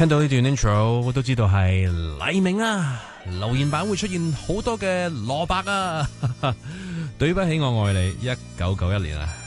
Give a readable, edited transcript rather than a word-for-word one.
聽到呢段 intro， 我都知道係黎明啊！留言版會出現好多嘅蘿蔔啊！對不起，我愛你，1991年啊！